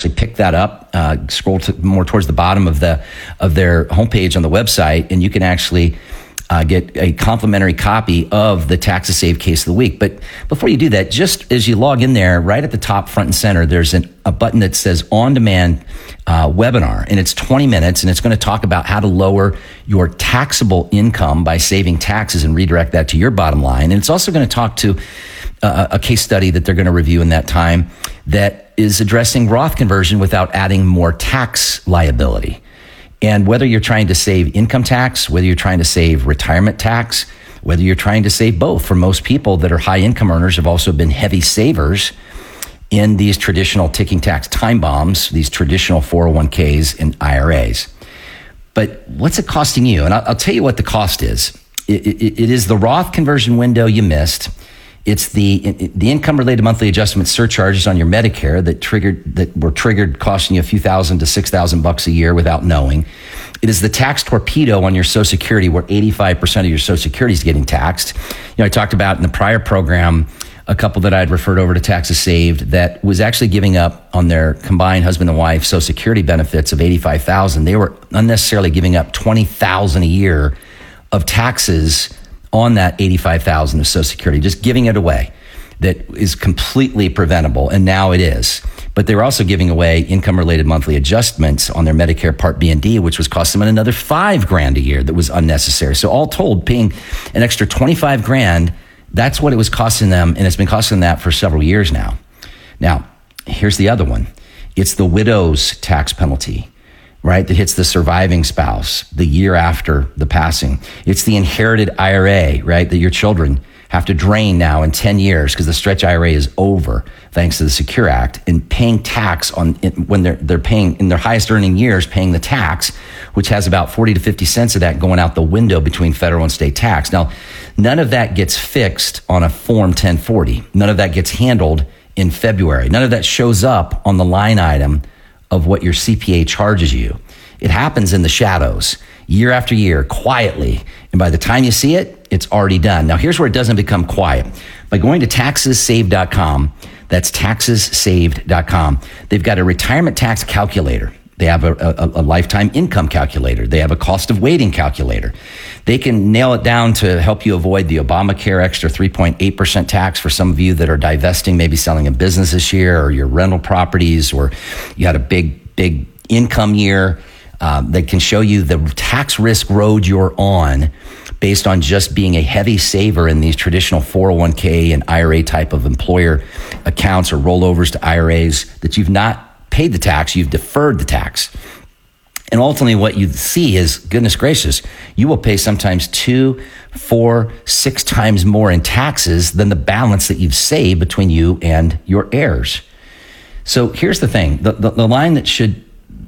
actually pick that up, scroll more towards the bottom of their homepage on the website, and you can actually get a complimentary copy of the Taxes Saved Case of the Week. But before you do that, just as you log in there, right at the top, front and center, there's a button that says On Demand Webinar, and it's 20 minutes, and it's going to talk about how to lower your taxable income by saving taxes and redirect that to your bottom line. And it's also going to talk to a case study that they're going to review in that time that is addressing Roth conversion without adding more tax liability. And whether you're trying to save income tax, whether you're trying to save retirement tax, whether you're trying to save both, for most people that are high income earners have also been heavy savers in these traditional ticking tax time bombs, these traditional 401ks and IRAs. But what's it costing you? And I'll tell you what the cost is. It is the Roth conversion window you missed. It's the income-related monthly adjustment surcharges on your Medicare that were triggered, costing you a few $1,000 to $6,000 a year without knowing. It is the tax torpedo on your Social Security, where 85% of your Social Security is getting taxed. I talked about in the prior program a couple that I'd referred over to Taxes Saved that was actually giving up on their combined husband and wife Social Security benefits of $85,000. They were unnecessarily giving up $20,000 a year of taxes on that $85,000 of Social Security, just giving it away. That is completely preventable, and now it is. But they were also giving away income-related monthly adjustments on their Medicare Part B and D, which was costing them another $5,000 a year that was unnecessary. So all told, paying an extra $25,000, that's what it was costing them, and it's been costing them that for several years now. Now, here's the other one. It's the widow's tax penalty, right, that hits the surviving spouse the year after the passing. It's the inherited IRA, right, that your children have to drain now in 10 years because the stretch IRA is over thanks to the Secure Act, and paying tax on when they're paying in their highest earning years, paying the tax, which has about 40 to 50 cents of that going out the window between federal and state tax. Now, none of that gets fixed on a Form 1040. None of that gets handled in February. None of that shows up on the line item of what your CPA charges you. It happens in the shadows, year after year, quietly. And by the time you see it, it's already done. Now, here's where it doesn't become quiet. By going to taxessaved.com, that's taxessaved.com, they've got a retirement tax calculator. They have a lifetime income calculator. They have a cost of waiting calculator. They can nail it down to help you avoid the Obamacare extra 3.8% tax for some of you that are divesting, maybe selling a business this year, or your rental properties, or you had a big income year. They can show you the tax risk road you're on based on just being a heavy saver in these traditional 401k and IRA type of employer accounts or rollovers to IRAs that you've not paid the tax, you've deferred the tax. And ultimately what you see is, goodness gracious, you will pay sometimes 2, 4, 6 times more in taxes than the balance that you've saved between you and your heirs. So here's the thing, the line that should,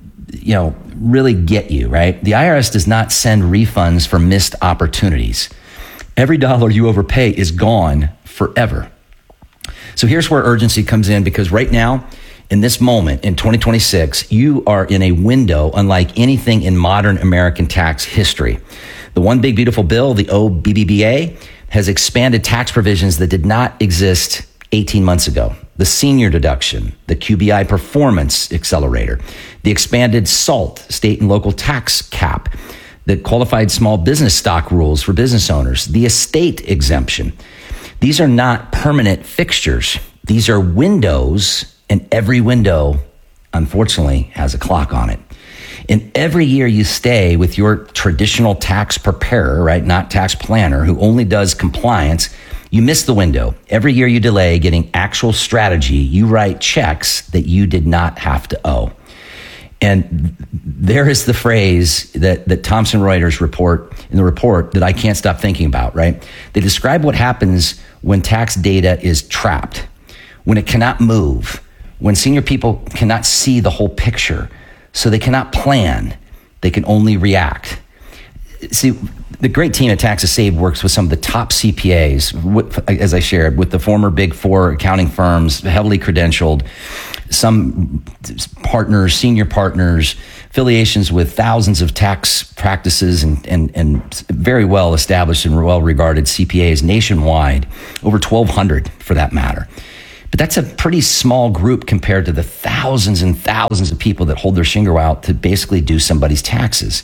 really get you, right? The IRS does not send refunds for missed opportunities. Every dollar you overpay is gone forever. So here's where urgency comes in, because right now, in this moment, in 2026, you are in a window unlike anything in modern American tax history. The One Big Beautiful Bill, the OBBBA, has expanded tax provisions that did not exist 18 months ago. The senior deduction, the QBI performance accelerator, the expanded SALT, state and local tax cap, the qualified small business stock rules for business owners, the estate exemption. These are not permanent fixtures. These are windows, and every window, unfortunately, has a clock on it. And every year you stay with your traditional tax preparer, right, not tax planner, who only does compliance, you miss the window. Every year you delay getting actual strategy, you write checks that you did not have to owe. And there is the phrase that Thomson Reuters report that I can't stop thinking about, right? They describe what happens when tax data is trapped, when it cannot move, when senior people cannot see the whole picture, so they cannot plan, they can only react. See, the great team at Taxes Saved works with some of the top CPAs, as I shared, with the former Big Four accounting firms, heavily credentialed, some partners, senior partners, affiliations with thousands of tax practices and very well established and well regarded CPAs nationwide, over 1,200 for that matter. But that's a pretty small group compared to the thousands and thousands of people that hold their shingle out to basically do somebody's taxes.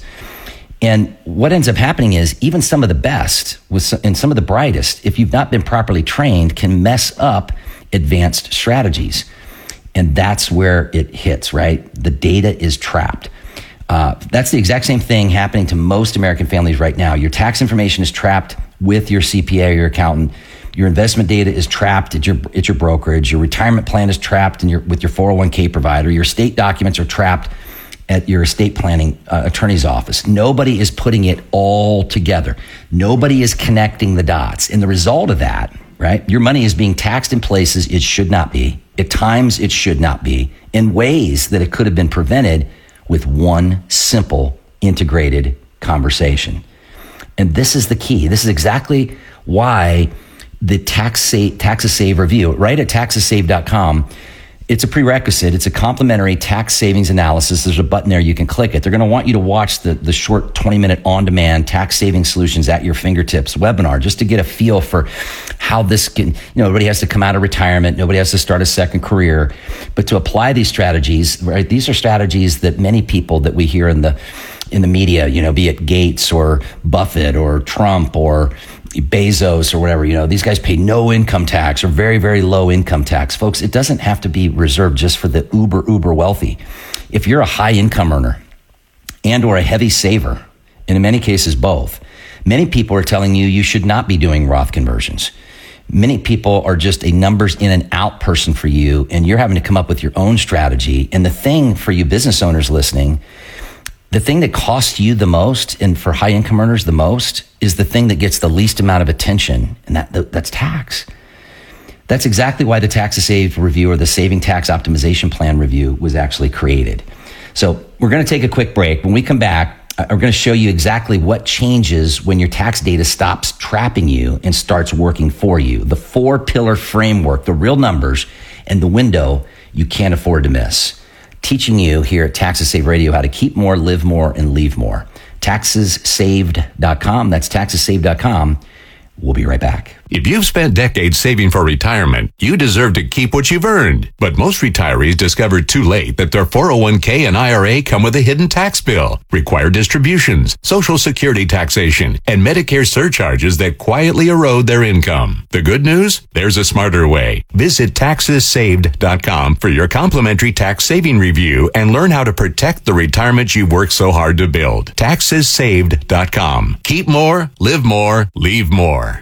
And what ends up happening is even some of the best and some of the brightest, if you've not been properly trained, can mess up advanced strategies. And that's where it hits, right? The data is trapped. That's the exact same thing happening to most American families right now. Your tax information is trapped with your CPA or your accountant. Your investment data is trapped at your brokerage. Your retirement plan is trapped with your 401k provider. Your estate documents are trapped at your estate planning attorney's office. Nobody is putting it all together. Nobody is connecting the dots. And the result of that, right? Your money is being taxed in places it should not be. At times it should not be. In ways that it could have been prevented with one simple integrated conversation. And this is the key. This is exactly why the Taxes Save review, right at taxessave.com, it's a prerequisite. It's a complimentary tax savings analysis. There's a button there. You can click it. They're going to want you to watch the short 20-minute on-demand tax saving solutions at your fingertips webinar just to get a feel for how this can, nobody has to come out of retirement. Nobody has to start a second career. But to apply these strategies, right, these are strategies that many people that we hear in the media, be it Gates or Buffett or Trump or Bezos or whatever, these guys pay no income tax or very, very low income tax. Folks, it doesn't have to be reserved just for the uber wealthy. If you're a high income earner and or a heavy saver, and in many cases both, many people are telling you should not be doing Roth conversions. Many people are just a numbers in and out person for you, and you're having to come up with your own strategy. And the thing for you business owners listening, the thing that costs you the most, and for high income earners the most, is the thing that gets the least amount of attention, and that's tax. That's exactly why the Taxes Saved review or the Saving Tax Optimization Plan review was actually created. So we're going to take a quick break. When we come back, we're going to show you exactly what changes when your tax data stops trapping you and starts working for you. The 4-pillar framework, the real numbers, and the window you can't afford to miss. Teaching you here at Taxes Save Radio how to keep more, live more, and leave more. TaxesSaved.com. That's TaxesSaved.com. We'll be right back. If you've spent decades saving for retirement, you deserve to keep what you've earned. But most retirees discover too late that their 401k and IRA come with a hidden tax bill, required distributions, Social Security taxation, and Medicare surcharges that quietly erode their income. The good news? There's a smarter way. Visit TaxesSaved.com for your complimentary tax saving review and learn how to protect the retirement you've worked so hard to build. TaxesSaved.com. Keep more, live more, leave more.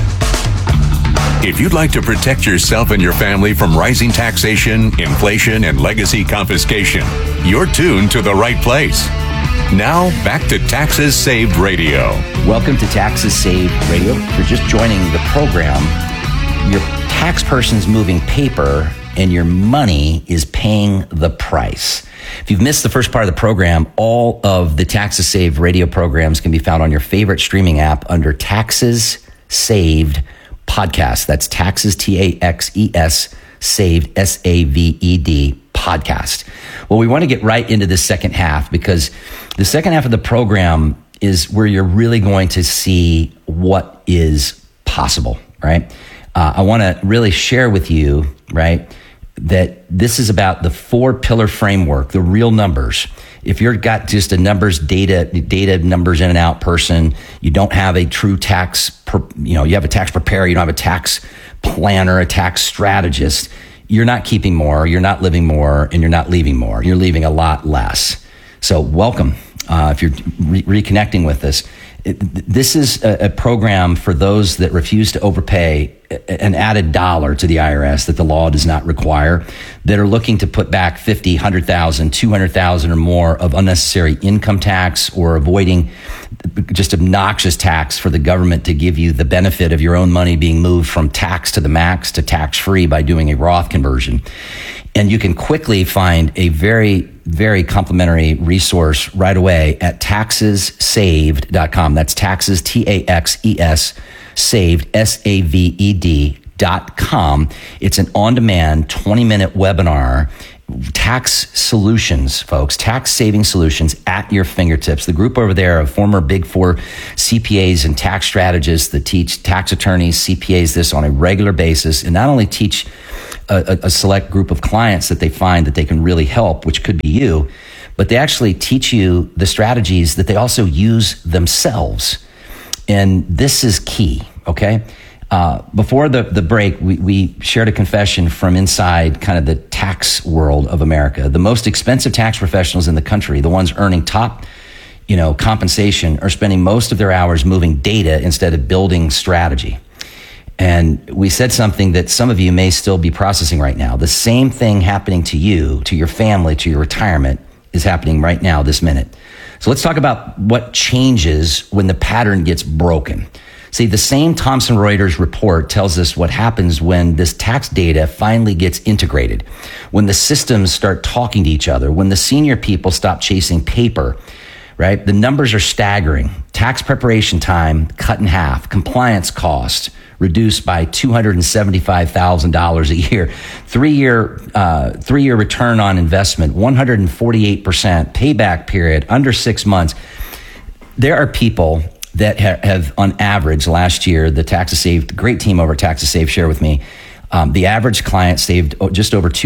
If you'd like to protect yourself and your family from rising taxation, inflation, and legacy confiscation, you're tuned to the right place. Now, back to Taxes Saved Radio. Welcome to Taxes Saved Radio. If you're just joining the program, your tax person's moving paper and your money is paying the price. If you've missed the first part of the program, all of the Taxes Saved radio programs can be found on your favorite streaming app under Taxes Saved Podcast. That's Taxes, Taxes, Saved, Saved podcast. Well, we want to get right into the second half because the second half of the program is where you're really going to see what is possible, right? I want to really share with you, right, that this is about the 4-pillar framework, the real numbers. If you've got just a numbers, data numbers in and out person, you don't have a true you have a tax preparer, you don't have a tax planner, a tax strategist, you're not keeping more, you're not living more, and you're not leaving more. You're leaving a lot less. So welcome. If you're reconnecting with us, this is a program for those that refuse to overpay an added dollar to the IRS that the law does not require, that are looking to put back $50,000, $100,000, $200,000 or more of unnecessary income tax, or avoiding just obnoxious tax for the government to give you the benefit of your own money being moved from tax to the max to tax-free by doing a Roth conversion. And you can quickly find a very, very complimentary resource right away at TaxesSaved.com. That's Taxes, Taxes, Saved, Saved.com. It's an on-demand 20-minute webinar, tax solutions, folks, tax saving solutions at your fingertips. The group over there of former Big Four CPAs and tax strategists that teach tax attorneys, CPAs this on a regular basis, and not only teach a select group of clients that they find that they can really help, which could be you, but they actually teach you the strategies that they also use themselves. And this is key, okay? Before the break, we shared a confession from inside kind of the tax world of America. The most expensive tax professionals in the country, the ones earning top compensation, are spending most of their hours moving data instead of building strategy. And we said something that some of you may still be processing right now. The same thing happening to you, to your family, to your retirement is happening right now, this minute. So let's talk about what changes when the pattern gets broken. See, the same Thomson Reuters report tells us what happens when this tax data finally gets integrated, when the systems start talking to each other, when the senior people stop chasing paper, right? The numbers are staggering. Tax preparation time cut in half, compliance cost reduced by $275,000 a year, three-year return on investment, 148%, payback period under 6 months. There are people that have on average last year, the Taxes Saved, great team over at Taxes Saved share with me, the average client saved just over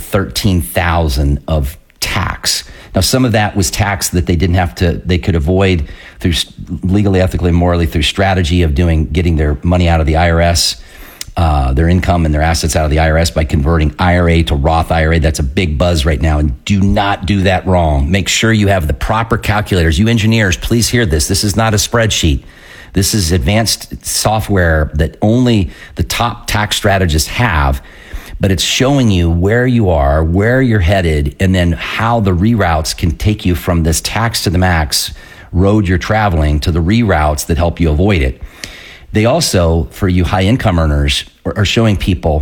$213,000 of tax. Now, some of that was tax that they could avoid through legally, ethically, and morally through strategy of getting their money out of the IRS, their income and their assets out of the IRS by converting IRA to Roth IRA. That's a big buzz right now. And do not do that wrong. Make sure you have the proper calculators. You engineers, please hear this. This is not a spreadsheet. This is advanced software that only the top tax strategists have. But it's showing you where you are, where you're headed, and then how the reroutes can take you from this tax to the max road you're traveling to the reroutes that help you avoid it. They also, for you high income earners, are showing people,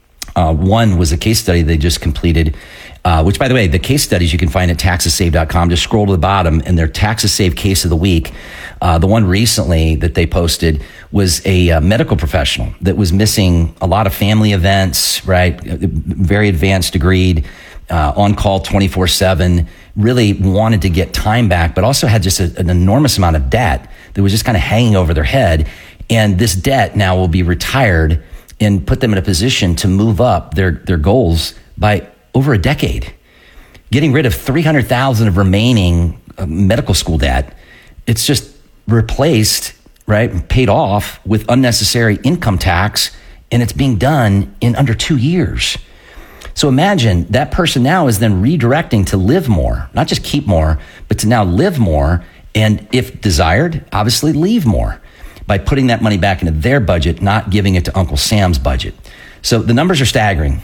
one was a case study they just completed, which, by the way, the case studies you can find at taxessave.com. Just scroll to the bottom and their Taxes Saved case of the week. The one recently that they posted was a medical professional that was missing a lot of family events, right? Very advanced degreed, on call 24/7, really wanted to get time back, but also had just an enormous amount of debt that was just kind of hanging over their head. And this debt now will be retired and put them in a position to move up their goals by over a decade. Getting rid of $300,000 of remaining medical school debt. It's just replaced, right, paid off with unnecessary income tax, and it's being done in under 2 years. So imagine that person now is then redirecting to live more, not just keep more, but to now live more, and if desired, obviously leave more by putting that money back into their budget, not giving it to Uncle Sam's budget. So the numbers are staggering.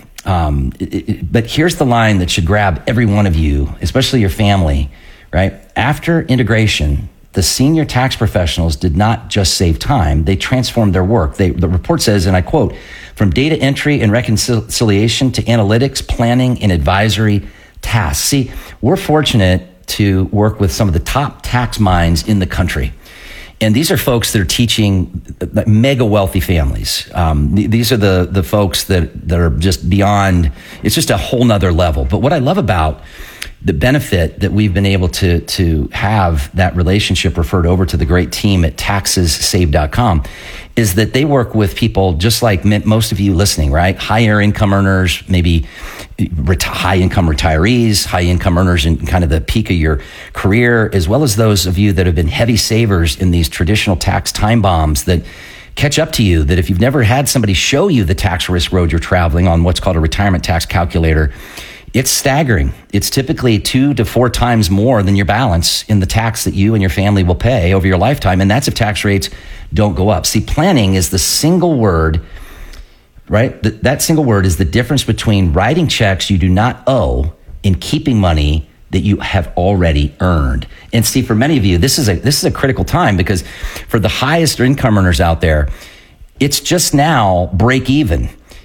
But here's the line that should grab every one of you, especially your family, right? After integration, the senior tax professionals did not just save time, they transformed their work. The report says, and I quote, from data entry and reconciliation to analytics, planning, and advisory tasks. See, we're fortunate to work with some of the top tax minds in the country. And these are folks that are teaching mega wealthy families. These are the folks that are just beyond, it's just a whole nother level. But what I love about the benefit that we've been able to have that relationship referred over to the great team at taxessave.com is that they work with people just like most of you listening, right? Higher income earners, maybe high income retirees, high income earners in kind of the peak of your career, as well as those of you that have been heavy savers in these traditional tax time bombs that catch up to you, that if you've never had somebody show you the tax risk road you're traveling on, what's called a retirement tax calculator, it's staggering. It's typically 2 to 4 times more than your balance in the tax that you and your family will pay over your lifetime. And that's if tax rates don't go up. See, planning is the single word, right? That single word is the difference between writing checks you do not owe and keeping money that you have already earned. And Steve, for many of you, this is a critical time because for the highest income earners out there, it's just now break even.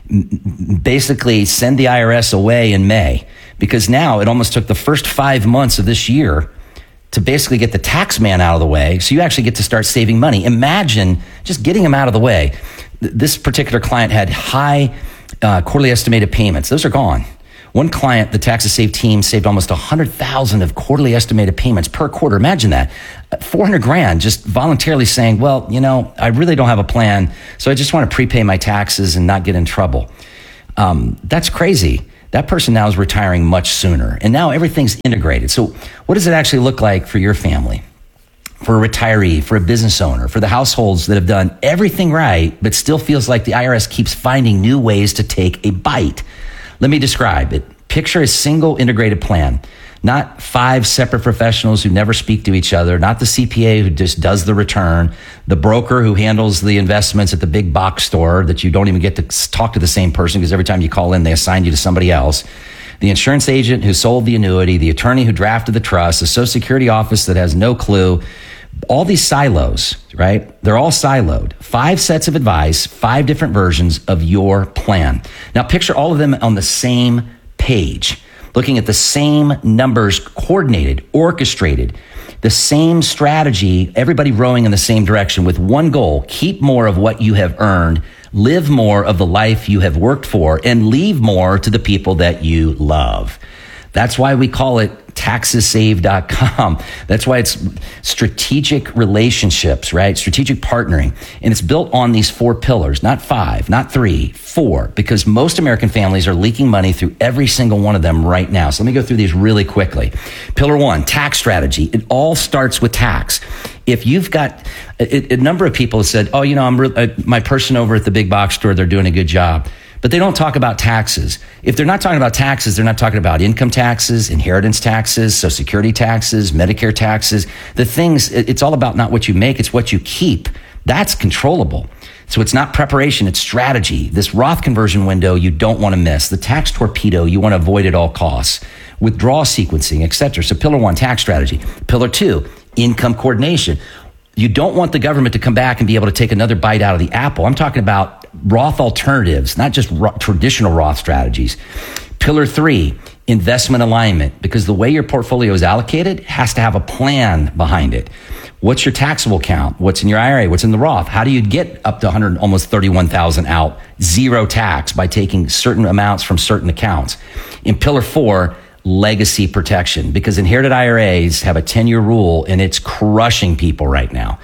Basically send the IRS away in May, because now it almost took the first 5 months of this year to basically get the tax man out of the way. So you actually get to start saving money. Imagine just getting him out of the way. This particular client had high quarterly estimated payments. Those are gone. One client, the Taxes Saved team, saved almost $100,000 of quarterly estimated payments per quarter. Imagine that. $400,000 just voluntarily saying, well, I really don't have a plan, so I just want to prepay my taxes and not get in trouble. That's crazy. That person now is retiring much sooner. And now everything's integrated. So what does it actually look like for your family, for a retiree, for a business owner, for the households that have done everything right, but still feels like the IRS keeps finding new ways to take a bite? Let me describe it. Picture a single integrated plan, not 5 separate professionals who never speak to each other, not the CPA who just does the return, the broker who handles the investments at the big box store that you don't even get to talk to the same person because every time you call in, they assign you to somebody else, the insurance agent who sold the annuity, the attorney who drafted the trust, the Social Security office that has no clue. All these silos, right? They're all siloed. 5 sets of advice, 5 different versions of your plan. Now picture all of them on the same page, looking at the same numbers, coordinated, orchestrated, the same strategy, everybody rowing in the same direction with one goal: keep more of what you have earned, live more of the life you have worked for, and leave more to the people that you love. That's why we call it TaxesSaved.com. That's why it's strategic relationships, right? Strategic partnering. And it's built on these 4 pillars, not 5, not 3, 4, because most American families are leaking money through every single one of them right now. So let me go through these really quickly. Pillar 1, tax strategy. It all starts with tax. If you've got a number of people have said, my person over at the big box store, they're doing a good job. But they don't talk about taxes. If they're not talking about taxes, they're not talking about income taxes, inheritance taxes, Social Security taxes, Medicare taxes. The things, it's all about not what you make, it's what you keep. That's controllable. So it's not preparation, it's strategy. This Roth conversion window you don't want to miss. The tax torpedo you want to avoid at all costs. Withdrawal sequencing, etc. So pillar 1, tax strategy. Pillar 2, income coordination. You don't want the government to come back and be able to take another bite out of the apple. I'm talking about Roth alternatives, not just traditional Roth strategies. Pillar 3, investment alignment, because the way your portfolio is allocated has to have a plan behind it. What's your taxable account? What's in your IRA? What's in the Roth? How do you get up to almost 31,000 out, zero tax by taking certain amounts from certain accounts? In pillar 4, legacy protection, because inherited IRAs have a 10-year rule and it's crushing people right now.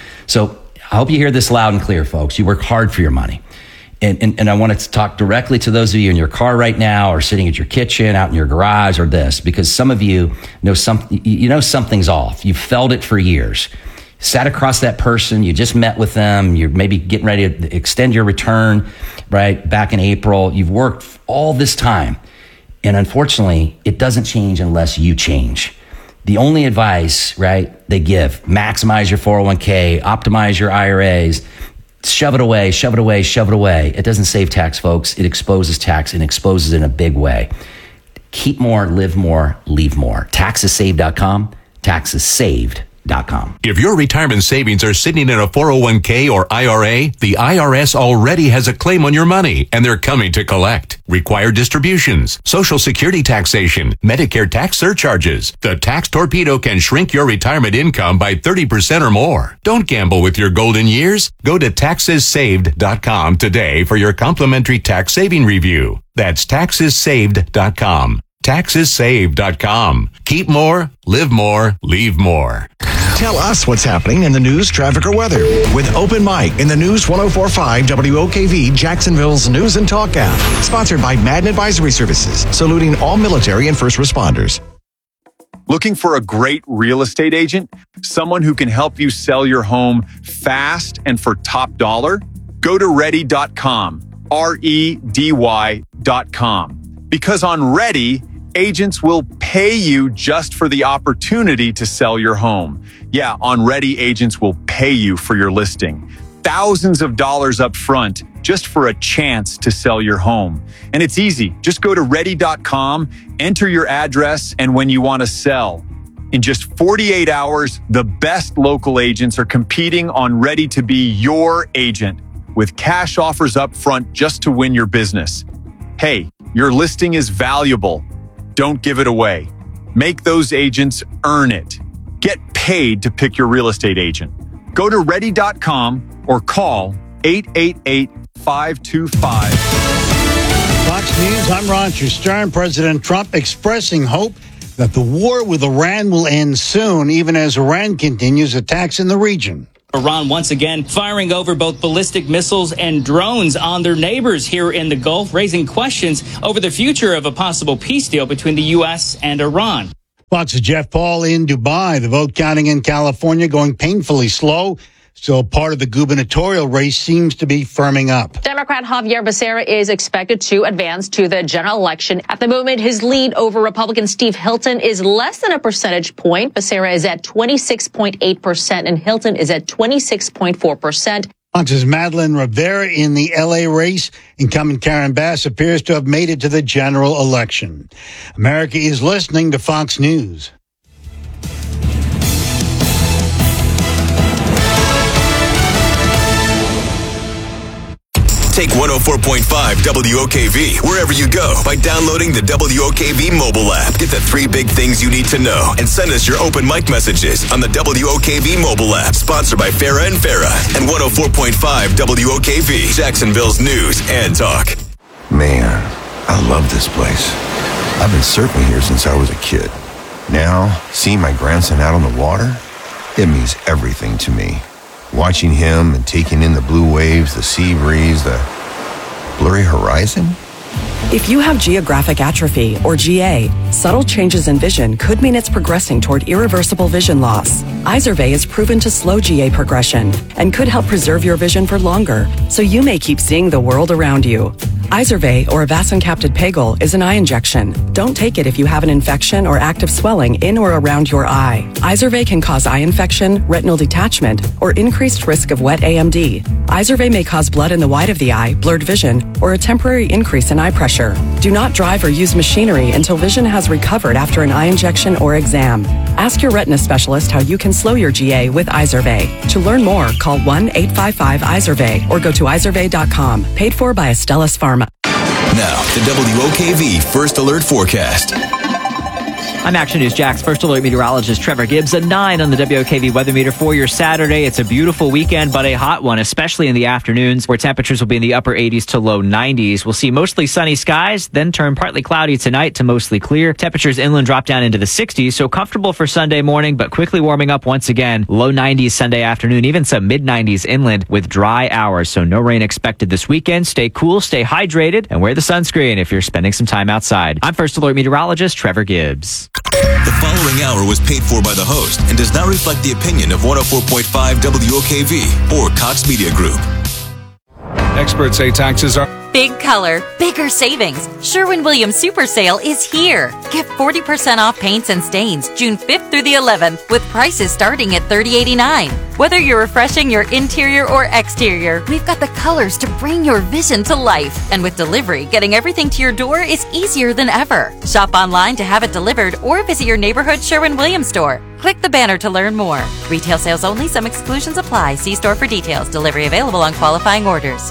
So I hope you hear this loud and clear, folks. You work hard for your money. And I want to talk directly to those of you in your car right now or sitting at your kitchen, out in your garage or this, because some of you know something's off. You've felt it for years. Sat across that person, you just met with them, you're maybe getting ready to extend your return, right, back in April. You've worked all this time. And unfortunately, it doesn't change unless you change. The only advice, right, they give, maximize your 401k, optimize your IRAs, shove it away, shove it away, shove it away. It doesn't save tax, folks. It exposes tax and exposes it in a big way. Keep more, live more, leave more. TaxesSaved.com, TaxesSaved.com. If your retirement savings are sitting in a 401k or IRA, the IRS already has a claim on your money and they're coming to collect. Required distributions, Social Security taxation, Medicare tax surcharges. The tax torpedo can shrink your retirement income by 30% or more. Don't gamble with your golden years. Go to TaxesSaved.com today for your complimentary tax saving review. That's TaxesSaved.com. TaxesSaved.com. Keep more, live more, leave more. Tell us what's happening in the news, traffic, or weather with Open Mic in the News 104.5 WOKV Jacksonville's News and Talk app. Sponsored by Madden Advisory Services, saluting all military and first responders. Looking for a great real estate agent? Someone who can help you sell your home fast and for top dollar? Go to Ready.com, REDY.com. Because on Ready, agents will pay you just for the opportunity to sell your home. Yeah, on Ready, agents will pay you for your listing. Thousands of dollars up front just for a chance to sell your home. And it's easy. Just go to Ready.com, enter your address, and when you want to sell. In just 48 hours, the best local agents are competing on Ready to be your agent with cash offers up front just to win your business. Hey, your listing is valuable. Don't give it away. Make those agents earn it. Get paid to pick your real estate agent. Go to Ready.com or call 888-525. Fox News, I'm Roger Stern. President Trump expressing hope that the war with Iran will end soon, even as Iran continues attacks in the region. Iran once again firing over both ballistic missiles and drones on their neighbors here in the Gulf, raising questions over the future of a possible peace deal between the U.S. and Iran. Fox's Jeff Paul in Dubai. The vote counting in California going painfully slow. Still, part of the gubernatorial race seems to be firming up. Democrat Javier Becerra is expected to advance to the general election. At the moment, his lead over Republican Steve Hilton is less than a percentage point. Becerra is at 26.8% and Hilton is at 26.4%. Fox's Madeline Rivera in the L.A. race. Incumbent Karen Bass appears to have made it to the general election. America is listening to Fox News. Take 104.5 WOKV wherever you go by downloading the WOKV mobile app. Get the 3 big things you need to know and send us your open mic messages on the WOKV mobile app. Sponsored by Farah and Farah and 104.5 WOKV, Jacksonville's news and talk. Man, I love this place. I've been surfing here since I was a kid. Now, seeing my grandson out on the water, it means everything to me. Watching him and taking in the blue waves, the sea breeze, the blurry horizon. If you have geographic atrophy, or GA, subtle changes in vision could mean it's progressing toward irreversible vision loss. Izervay is proven to slow GA progression and could help preserve your vision for longer, so you may keep seeing the world around you. Izervay, or avacincaptad pegol, is an eye injection. Don't take it if you have an infection or active swelling in or around your eye. Izervay can cause eye infection, retinal detachment, or increased risk of wet AMD. Izervay may cause blood in the white of the eye, blurred vision, or a temporary increase in eye pressure. Do not drive or use machinery until vision has recovered after an eye injection or exam. Ask your retina specialist how you can slow your GA with Izervay. To learn more, call 1-855-IZERVAY or go to izervay.com. Paid for by Astellas Pharma. Now, the WOKV First Alert Forecast. I'm Action News Jack's First Alert meteorologist Trevor Gibbs. A 9 on the WOKV weather meter for your Saturday. It's a beautiful weekend, but a hot one, especially in the afternoons, where temperatures will be in the upper 80s to low 90s. We'll see mostly sunny skies, then turn partly cloudy tonight to mostly clear. Temperatures inland drop down into the 60s, so comfortable for Sunday morning, but quickly warming up once again. Low 90s Sunday afternoon, even some mid-90s inland with dry hours, so no rain expected this weekend. Stay cool, stay hydrated, and wear the sunscreen if you're spending some time outside. I'm First Alert meteorologist Trevor Gibbs. The following hour was paid for by the host and does not reflect the opinion of 104.5 WOKV or Cox Media Group. Experts say taxes are big color, bigger savings. Sherwin-Williams Super Sale is here. Get 40% off paints and stains June 5th through the 11th with prices starting at $30.89. Whether you're refreshing your interior or exterior, we've got the colors to bring your vision to life. And with delivery, getting everything to your door is easier than ever. Shop online to have it delivered or visit your neighborhood Sherwin-Williams store. Click the banner to learn more. Retail sales only. Some exclusions apply. See store for details. Delivery available on qualifying orders.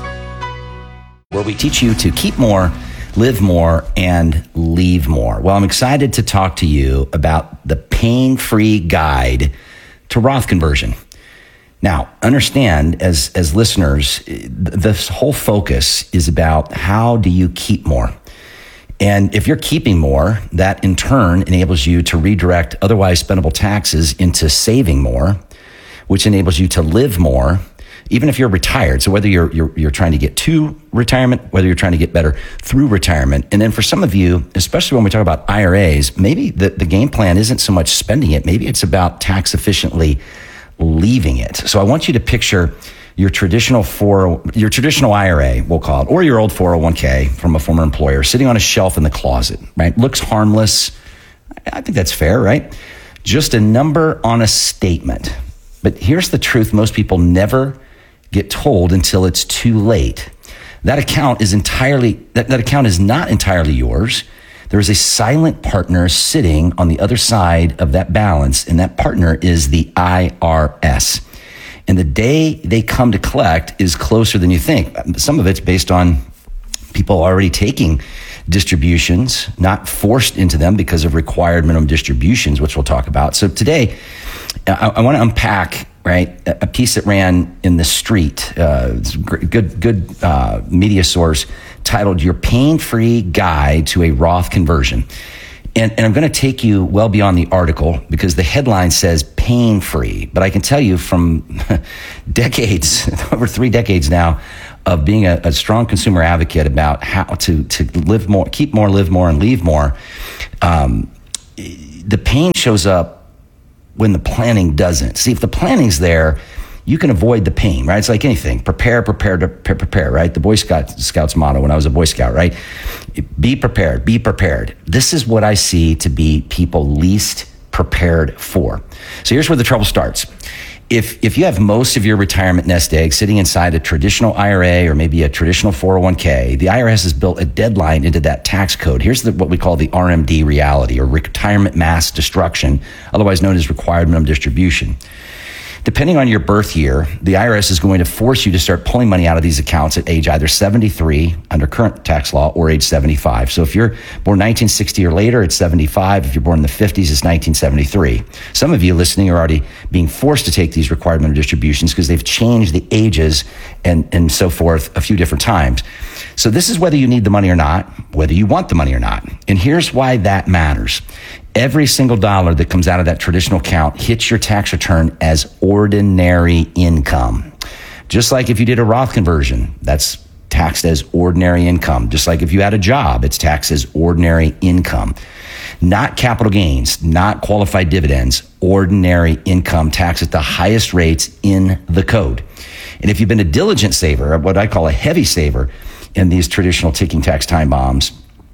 Where we teach you to keep more, live more, and leave more. Well, I'm excited to talk to you about the pain-free guide to Roth conversion. Now, understand, as listeners, this whole focus is about how do you keep more? And if you're keeping more, that in turn enables you to redirect otherwise spendable taxes into saving more, which enables you to live more, even if you're retired. So whether you're trying to get to retirement, whether you're trying to get better through retirement. And then for some of you, especially when we talk about IRAs, maybe the game plan isn't so much spending it. Maybe it's about tax efficiently leaving it. So I want you to picture your traditional IRA, we'll call it, or your old 401k from a former employer sitting on a shelf in the closet, right? Looks harmless. I think that's fair, right? Just a number on a statement. But here's the truth most people never get told until it's too late. That account is not entirely yours. There is a silent partner sitting on the other side of that balance, and that partner is the IRS. And the day they come to collect is closer than you think. Some of it's based on people already taking distributions, not forced into them because of required minimum distributions, which we'll talk about. So today, I want to unpack, right, a piece that ran in The Street, it's a good media source, titled "Your Pain-Free Guide to a Roth Conversion." And I'm going to take you well beyond the article because the headline says pain-free. But I can tell you from decades, over 3 decades now, of being a strong consumer advocate about how to live more, keep more, live more, and leave more, the pain shows up when the planning doesn't. See, if the planning's there, you can avoid the pain, right? It's like anything. Prepare, right? The Boy Scouts motto when I was a Boy Scout, right? Be prepared, be prepared. This is what I see to be people least prepared for. So here's where the trouble starts. If you have most of your retirement nest egg sitting inside a traditional IRA or maybe a traditional 401k, the IRS has built a deadline into that tax code. Here's what we call the RMD reality, or retirement mass destruction, otherwise known as required minimum distribution. Depending on your birth year, the IRS is going to force you to start pulling money out of these accounts at age either 73 under current tax law or age 75. So if you're born 1960 or later, it's 75. If you're born in the 50s, it's 1973. Some of you listening are already being forced to take these required minimum distributions because they've changed the ages and so forth a few different times. So this is whether you need the money or not, whether you want the money or not. And here's why that matters. Every single dollar that comes out of that traditional account hits your tax return as ordinary income. Just like if you did a Roth conversion, that's taxed as ordinary income. Just like if you had a job, it's taxed as ordinary income. Not capital gains, not qualified dividends, ordinary income taxed at the highest rates in the code. And if you've been a diligent saver, what I call a heavy saver in these traditional ticking tax time bombs,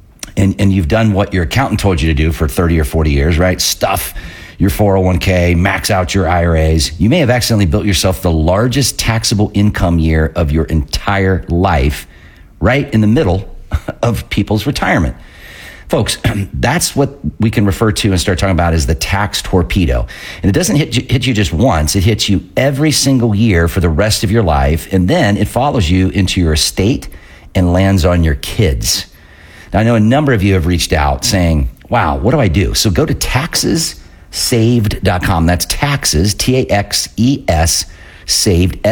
and you've done what your accountant told you to do for 30 or 40 years, right? Stuff your 401k, max out your IRAs. You may have accidentally built yourself the largest taxable income year of your entire life, right in the middle of people's retirement. Folks, that's what we can refer to and start talking about as the tax torpedo. And it doesn't hit you just once. It hits you every single year for the rest of your life. And then it follows you into your estate and lands on your kids. Now, I know a number of you have reached out saying, wow, what do I do? So go to taxessaved.com. That's taxes, Taxes, saved,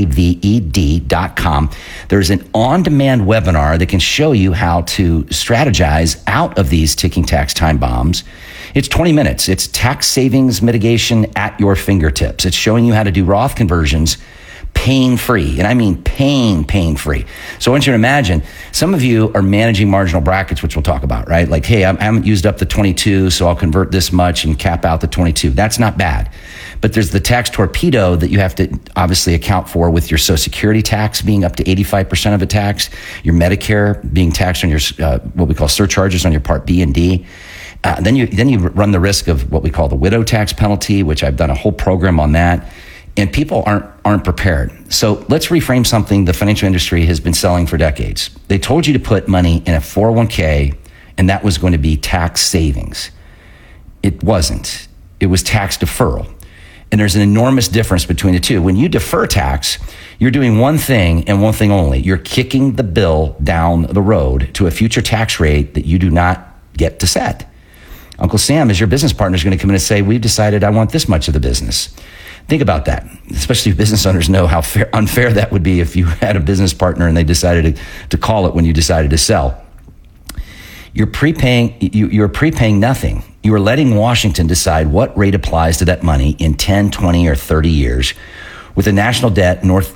SAVED.com. There's an on-demand webinar that can show you how to strategize out of these ticking tax time bombs. It's 20 minutes. It's tax savings mitigation at your fingertips. It's showing you how to do Roth conversions pain-free. And I mean pain-free. So I want you to imagine, some of you are managing marginal brackets, which we'll talk about, right? Like, hey, I haven't used up the 22, so I'll convert this much and cap out the 22. That's not bad. But there's the tax torpedo that you have to obviously account for with your Social Security tax being up to 85% of a tax, your Medicare being taxed on your what we call surcharges on your Part B and D. Then you run the risk of what we call the widow tax penalty, which I've done a whole program on that. And people aren't prepared. So let's reframe something the financial industry has been selling for decades. They told you to put money in a 401k, and that was going to be tax savings. It wasn't. It was tax deferral. And there's an enormous difference between the two. When you defer tax, you're doing one thing and one thing only. You're kicking the bill down the road to a future tax rate that you do not get to set. Uncle Sam, as your business partner, is going to come in and say, we've decided I want this much of the business. Think about that, especially if business owners know how unfair that would be if you had a business partner and they decided to call it when you decided to sell. You're prepaying nothing. You are letting Washington decide what rate applies to that money in 10, 20, or 30 years with a national debt north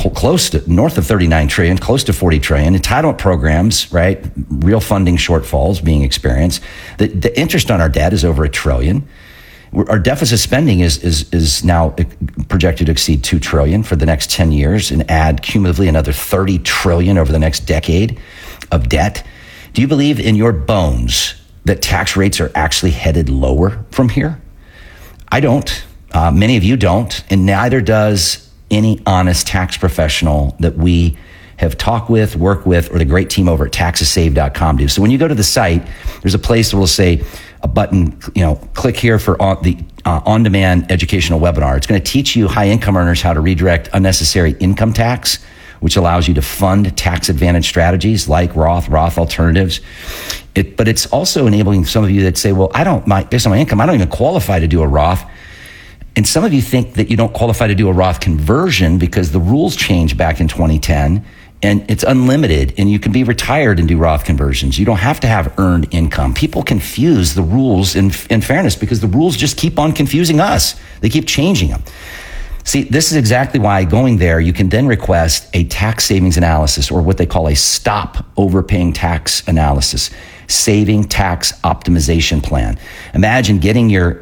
of 39 trillion, close to 40 trillion, entitlement programs, right? Real funding shortfalls being experienced. The interest on our debt is over $1 trillion. Our deficit spending is now projected to exceed $2 trillion for the next 10 years and add cumulatively another $30 trillion over the next decade of debt. Do you believe in your bones that tax rates are actually headed lower from here? I don't. Many of you don't, and neither does any honest tax professional that we have talked with, worked with, or the great team over at taxessaved.com do. So when you go to the site, there's a place that will say a button, click here for the on-demand educational webinar. It's going to teach you high income earners how to redirect unnecessary income tax, which allows you to fund tax advantage strategies like Roth alternatives. But it's also enabling some of you that say, well, based on my income, I don't even qualify to do a Roth. And some of you think that you don't qualify to do a Roth conversion because the rules changed back in 2010 and it's unlimited, and you can be retired and do Roth conversions. You don't have to have earned income. People confuse the rules in fairness because the rules just keep on confusing us. They keep changing them. See, this is exactly why going there, you can then request a tax savings analysis, or what they call a stop overpaying tax analysis, saving tax optimization plan. Imagine getting your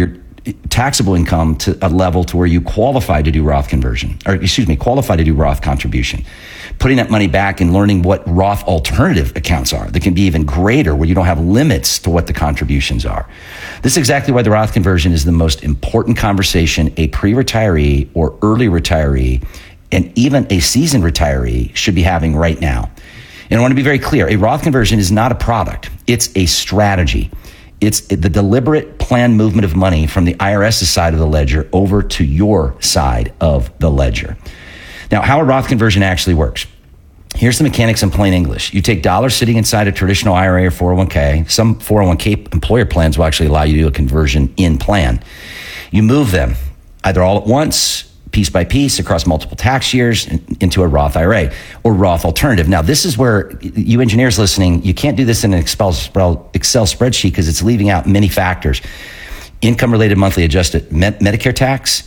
taxable income to a level to where you qualify to do Roth qualify to do Roth contribution. Putting that money back and learning what Roth alternative accounts are that can be even greater, where you don't have limits to what the contributions are. This is exactly why the Roth conversion is the most important conversation a pre-retiree or early retiree and even a seasoned retiree should be having right now. And I want to be very clear, a Roth conversion is not a product. It's a strategy. It's the deliberate planned movement of money from the IRS's side of the ledger over to your side of the ledger. Now, how a Roth conversion actually works. Here's the mechanics in plain English. You take dollars sitting inside a traditional IRA or 401k. Some 401k employer plans will actually allow you to do a conversion in plan. You move them either all at once, piece by piece, across multiple tax years into a Roth IRA or Roth alternative. Now, this is where you engineers listening, you can't do this in an Excel spreadsheet because it's leaving out many factors. Income-related monthly adjusted Medicare tax,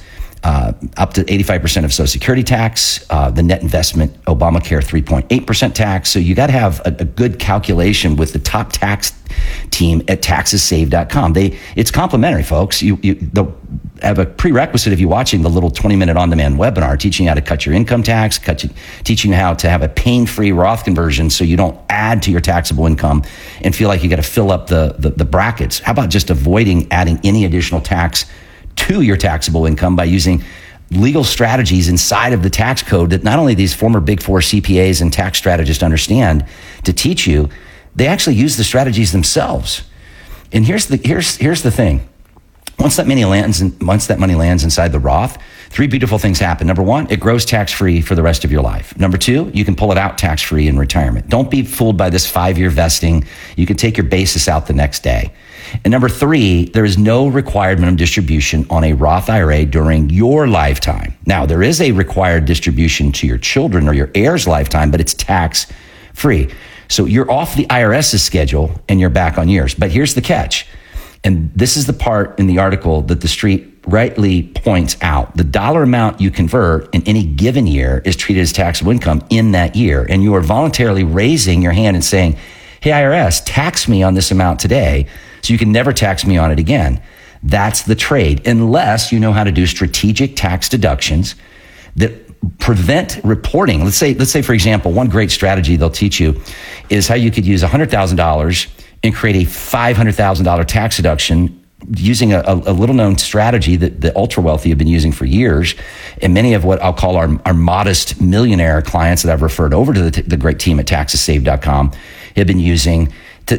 up to 85% of Social Security tax, the net investment Obamacare 3.8% tax. So you got to have a good calculation with the top tax team at taxessave.com. It's complimentary, folks. They'll have a prerequisite if you're watching the little 20-minute on-demand webinar teaching you how to cut your income tax, teaching you how to have a pain-free Roth conversion so you don't add to your taxable income and feel like you got to fill up the brackets. How about just avoiding adding any additional tax to your taxable income by using legal strategies inside of the tax code that not only these former Big Four CPAs and tax strategists understand to teach you, they actually use the strategies themselves. And here's the thing. Once that money lands inside the Roth, three beautiful things happen. Number one, it grows tax-free for the rest of your life. Number two, you can pull it out tax-free in retirement. Don't be fooled by this 5-year vesting. You can take your basis out the next day. And number three, there is no required minimum distribution on a Roth IRA during your lifetime. Now, there is a required distribution to your children or your heirs' lifetime, but it's tax-free. So you're off the IRS's schedule and you're back on yours. But here's the catch. And this is the part in the article that the street rightly points out. The dollar amount you convert in any given year is treated as taxable income in that year. And you are voluntarily raising your hand and saying, hey, IRS, tax me on this amount today so you can never tax me on it again. That's the trade, unless you know how to do strategic tax deductions that prevent reporting. Let's say, for example, one great strategy they'll teach you is how you could use $100,000 and create a $500,000 tax deduction using a little known strategy that the ultra wealthy have been using for years. And many of what I'll call our modest millionaire clients that I've referred over to the great team at taxessave.com have been using.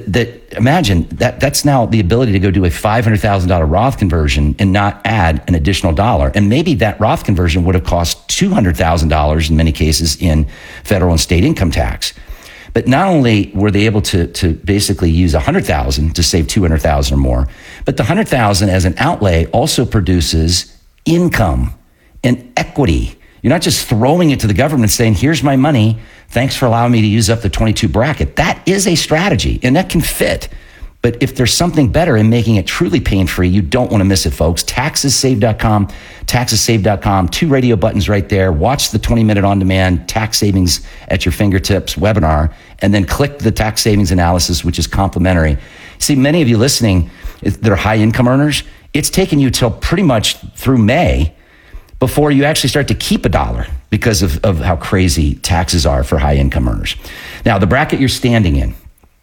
Imagine that's now the ability to go do a $500,000 Roth conversion and not add an additional dollar. And maybe that Roth conversion would have cost $200,000 in many cases in federal and state income tax. But not only were they able to basically use $100,000 to save $200,000 or more, but the $100,000 as an outlay also produces income and equity. You're not just throwing it to the government saying, here's my money, thanks for allowing me to use up the 22 bracket. That is a strategy, and that can fit. But if there's something better in making it truly pain-free, you don't want to miss it, folks. Taxessave.com, taxessave.com, 2 radio buttons right there. Watch the 20-minute on-demand tax savings at your fingertips webinar, and then click the tax savings analysis, which is complimentary. See, many of you listening that are high-income earners, it's taken you till pretty much through May before you actually start to keep a dollar because of how crazy taxes are for high-income earners. Now, the bracket you're standing in,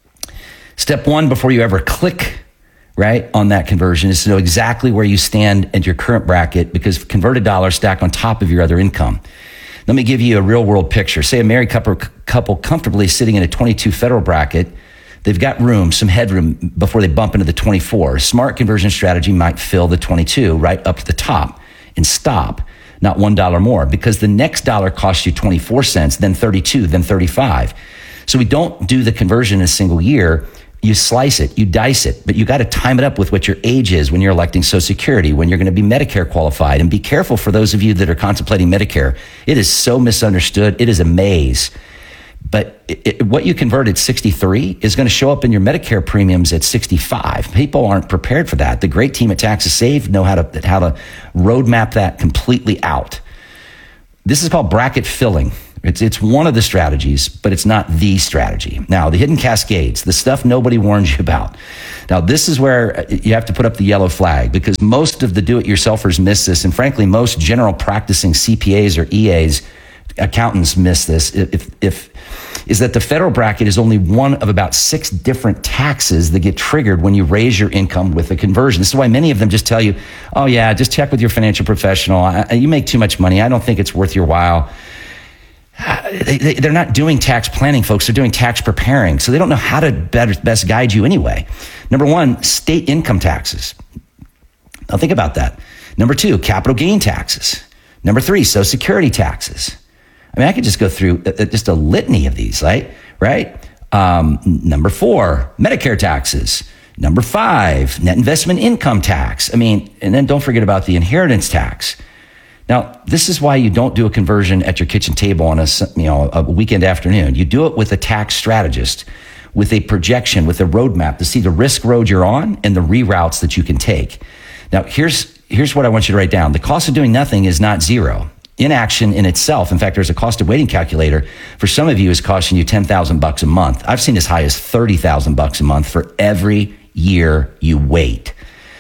step one, before you ever click right on that conversion, is to know exactly where you stand at your current bracket, because converted dollars stack on top of your other income. Let me give you a real world picture. Say a married couple comfortably sitting in a 22 federal bracket. They've got room, some headroom before they bump into the 24. A smart conversion strategy might fill the 22 right up to the top and stop, not $1 more, because the next dollar costs you 24 cents, then 32, then 35. So we don't do the conversion in a single year. You slice it, you dice it, but you got to time it up with what your age is when you're electing Social Security, when you're going to be Medicare qualified. And be careful for those of you that are contemplating Medicare. It is so misunderstood. It is a maze. But what you convert at 63 is going to show up in your Medicare premiums at 65. People aren't prepared for that. The great team at Taxes Saved know how to roadmap that completely out. This is called bracket filling. It's one of the strategies, but it's not the strategy. Now, the hidden cascades, the stuff nobody warns you about. Now, this is where you have to put up the yellow flag, because most of the do-it-yourselfers miss this, and frankly, most general practicing CPAs or EAs, accountants miss this, is that the federal bracket is only one of about 6 different taxes that get triggered when you raise your income with a conversion. This is why many of them just tell you, oh yeah, just check with your financial professional. You make too much money. I don't think it's worth your while. They're not doing tax planning, folks. They're doing tax preparing. So they don't know how to best guide you anyway. Number 1, state income taxes. Now think about that. Number 2, capital gain taxes. Number 3, Social Security taxes. I mean, I could just go through just a litany of these, right? Number 4, Medicare taxes. Number 5, net investment income tax. I mean, and then don't forget about the inheritance tax. Now, this is why you don't do a conversion at your kitchen table on a weekend afternoon. You do it with a tax strategist, with a projection, with a roadmap to see the risk road you're on and the reroutes that you can take. Now, here's what I want you to write down. The cost of doing nothing is not zero. Inaction in itself, in fact, there's a cost of waiting calculator. For some of you, is costing you $10,000 a month. I've seen as high as $30,000 a month for every year you wait.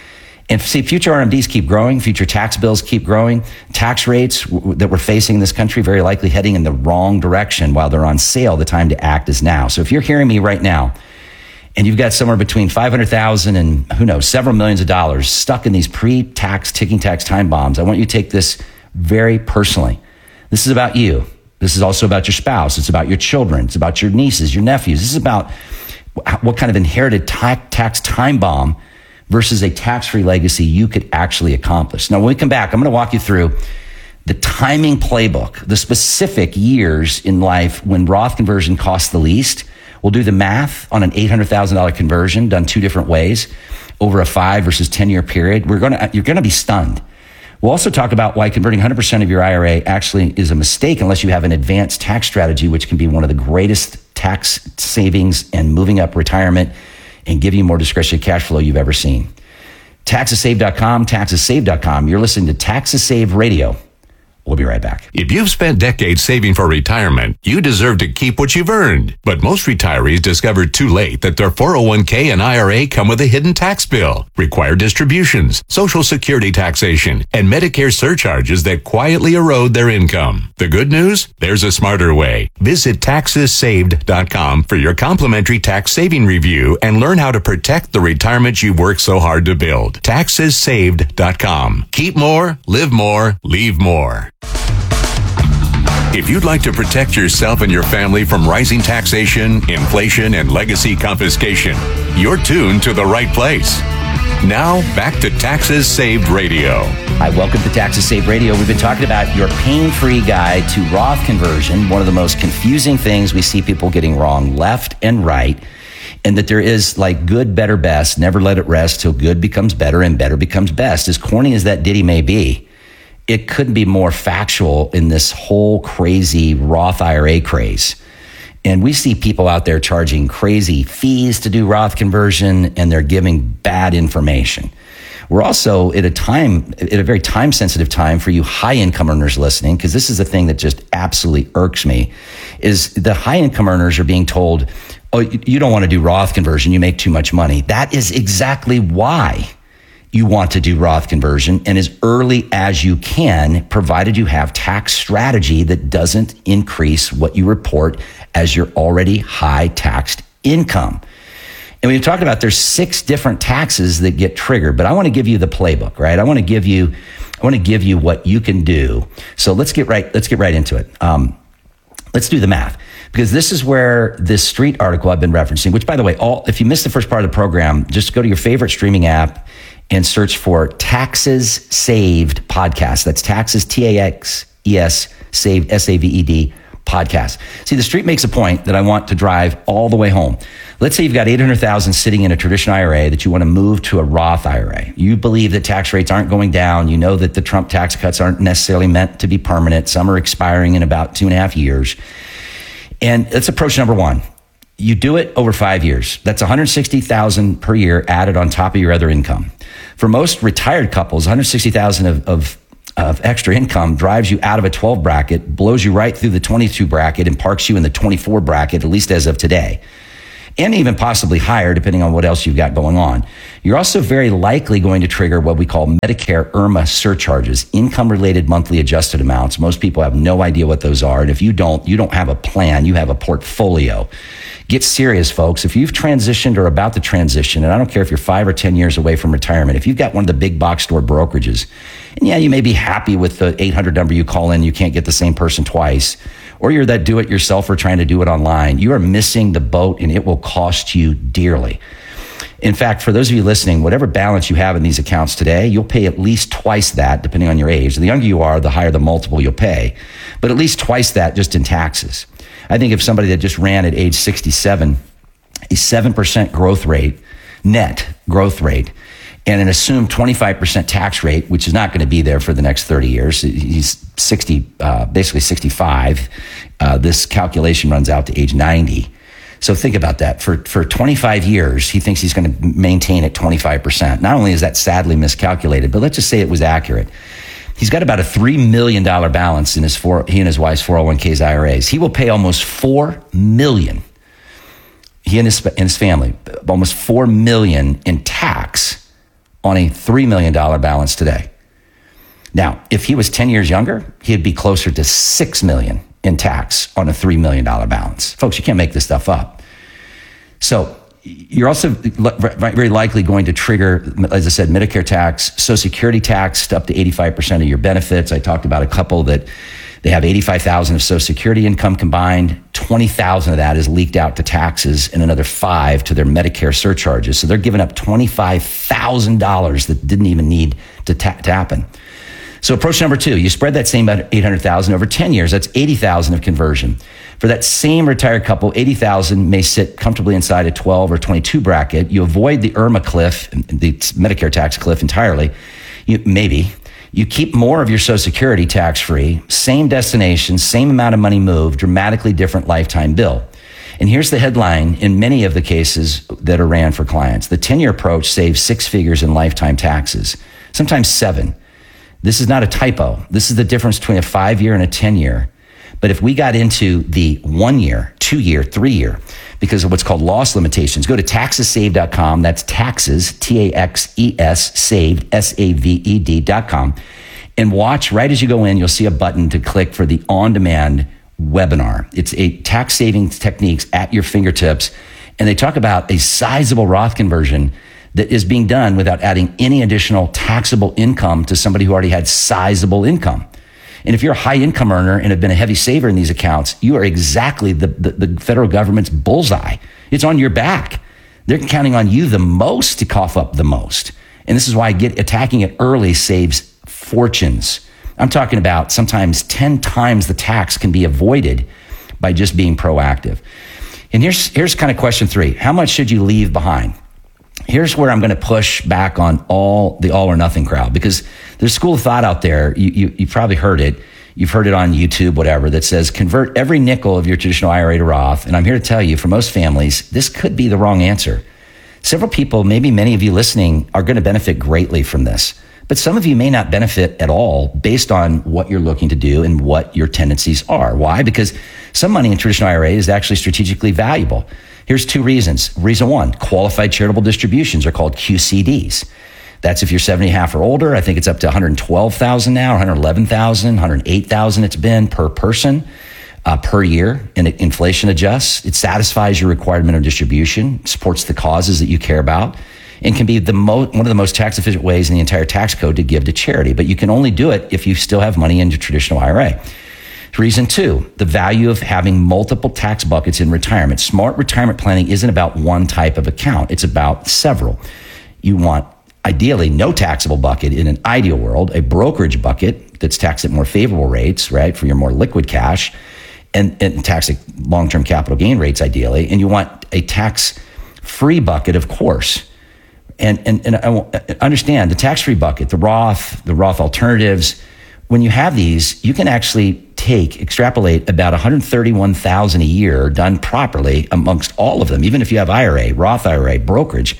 And see, future RMDs keep growing, future tax bills keep growing. Tax rates that we're facing in this country very likely heading in the wrong direction. While they're on sale, the time to act is now. So if you're hearing me right now, and you've got somewhere between $500,000 and who knows, several millions of dollars stuck in these pre-tax, ticking tax time bombs, I want you to take this very personally. This is about you. This is also about your spouse. It's about your children. It's about your nieces, your nephews. This is about what kind of inherited tax time bomb versus a tax-free legacy you could actually accomplish. Now, when we come back, I'm going to walk you through the timing playbook, the specific years in life when Roth conversion costs the least. We'll do the math on an $800,000 conversion done 2 different ways over a 5 versus 10-year period. You're going to be stunned. We'll also talk about why converting 100% of your IRA actually is a mistake unless you have an advanced tax strategy, which can be one of the greatest tax savings and moving up retirement and give you more discretionary cash flow you've ever seen. TaxesSave.com, TaxesSave.com. You're listening to Taxes Save Radio. We'll be right back. If you've spent decades saving for retirement, you deserve to keep what you've earned. But most retirees discover too late that their 401k and IRA come with a hidden tax bill, require distributions, Social Security taxation, and Medicare surcharges that quietly erode their income. The good news? There's a smarter way. Visit TaxesSaved.com for your complimentary tax saving review and learn how to protect the retirement you've worked so hard to build. TaxesSaved.com. Keep more, live more, leave more. If you'd like to protect yourself and your family from rising taxation, inflation, and legacy confiscation, you're tuned to the right place. Now, back to Taxes Saved Radio. Hi, welcome to Taxes Saved Radio. We've been talking about your pain-free guide to Roth conversion, one of the most confusing things we see people getting wrong left and right, and that there is like good, better, best. Never let it rest till good becomes better and better becomes best. As corny as that ditty may be, it couldn't be more factual in this whole crazy Roth IRA craze. And we see people out there charging crazy fees to do Roth conversion, and they're giving bad information. We're also at a very time-sensitive time for you high-income earners listening, because this is the thing that just absolutely irks me, is the high-income earners are being told, oh, you don't want to do Roth conversion, you make too much money. That is exactly why you want to do Roth conversion, and as early as you can, provided you have tax strategy that doesn't increase what you report as your already high taxed income. And we've talked about there's 6 different taxes that get triggered, but I want to give you the playbook, right? I want to give you what you can do. So let's get right into it. Let's do the math, because this is where this Street article I've been referencing, which, by the way, if you missed the first part of the program, just go to your favorite streaming app and search for Taxes Saved podcast. That's Taxes, T-A-X-E-S, Saved, S-A-V-E-D, podcast. See, the Street makes a point that I want to drive all the way home. Let's say you've got $800,000 sitting in a traditional IRA that you want to move to a Roth IRA. You believe that tax rates aren't going down. You know that the Trump tax cuts aren't necessarily meant to be permanent. Some are expiring in about 2.5 years. And that's approach number one. You do it over 5 years. That's $160,000 per year added on top of your other income. For most retired couples, $160,000 of extra income drives you out of a 12 bracket, blows you right through the 22 bracket, and parks you in the 24 bracket, at least as of today. And even possibly higher, depending on what else you've got going on. You're also very likely going to trigger what we call Medicare IRMAA surcharges, income-related monthly adjusted amounts. Most people have no idea what those are. And if you don't have a plan, you have a portfolio. Get serious, folks. If you've transitioned or about to transition, and I don't care if you're 5 or 10 years away from retirement, if you've got one of the big box store brokerages, and yeah, you may be happy with the 800 number you call in, you can't get the same person twice, or you're that do-it-yourselfer trying to do it online, you are missing the boat, and it will cost you dearly. In fact, for those of you listening, whatever balance you have in these accounts today, you'll pay at least twice that, depending on your age. The younger you are, the higher the multiple you'll pay, but at least twice that just in taxes. I think if somebody that just ran at age 67, a 7% growth rate, net growth rate, and an assumed 25% tax rate, which is not going to be there for the next 30 years. He's basically 65. This calculation runs out to age 90. So think about that. For 25 years, he thinks he's going to maintain at 25%. Not only is that sadly miscalculated, but let's just say it was accurate. He's got about a $3 million balance in he and his wife's 401ks, IRAs. He will pay almost $4 million. He and his family, almost $4 million in tax on a $3 million balance today. Now, if he was 10 years younger, he'd be closer to $6 million in tax on a $3 million balance. Folks, you can't make this stuff up. So you're also very likely going to trigger, as I said, Medicare tax, Social Security tax up to 85% of your benefits. I talked about a couple that they have $85,000 of Social Security income combined. $20,000 of that is leaked out to taxes, and another $5,000 to their Medicare surcharges. So they're giving up $25,000 that didn't even need to happen. So approach number two, you spread that same $800,000 over 10 years. That's $80,000 of conversion. For that same retired couple, $80,000 may sit comfortably inside a 12 or 22 bracket. You avoid the IRMAA cliff, the Medicare tax cliff entirely. You keep more of your Social Security tax-free, same destination, same amount of money moved, dramatically different lifetime bill. And here's the headline in many of the cases that are ran for clients. The 10-year approach saves 6 figures in lifetime taxes, sometimes 7. This is not a typo. This is the difference between a 5-year and a 10-year. But if we got into the 1-year, 2-year, 3-year, because of what's called loss limitations, go to taxessaved.com. That's taxes, TAXES, saved, SAVED.com. And watch, right as you go in, you'll see a button to click for the on-demand webinar. It's a tax savings techniques at your fingertips. And they talk about a sizable Roth conversion that is being done without adding any additional taxable income to somebody who already had sizable income. And if you're a high income earner and have been a heavy saver in these accounts, you are exactly the federal government's bullseye. It's on your back. They're counting on you the most to cough up the most. And this is why attacking it early saves fortunes. I'm talking about sometimes 10 times the tax can be avoided by just being proactive. And here's kind of question 3. How much should you leave behind? Here's where I'm going to push back on the all or nothing crowd, because there's a school of thought out there. You've probably heard it. You've heard it on YouTube, whatever, that says convert every nickel of your traditional IRA to Roth. And I'm here to tell you, for most families, this could be the wrong answer. Several people, maybe many of you listening, are going to benefit greatly from this. But some of you may not benefit at all based on what you're looking to do and what your tendencies are. Why? Because some money in traditional IRA is actually strategically valuable. Here's 2 reasons. Reason 1, qualified charitable distributions are called QCDs. That's if you're 70.5 or older. I think it's up to $112,000 now, $111,000, $108,000 it's been per person per year, and it inflation adjusts. It satisfies your required minimum distribution, supports the causes that you care about, and can be one of the most tax efficient ways in the entire tax code to give to charity. But you can only do it if you still have money in your traditional IRA. Reason 2, the value of having multiple tax buckets in retirement. Smart retirement planning isn't about one type of account. It's about several. You want, ideally, no taxable bucket in an ideal world, a brokerage bucket that's taxed at more favorable rates, right, for your more liquid cash, and tax at long-term capital gain rates, ideally. And you want a tax-free bucket, of course. And I understand the tax-free bucket, the Roth alternatives. When you have these, you can actually extrapolate about 131,000 a year done properly amongst all of them, even if you have IRA, Roth IRA, brokerage,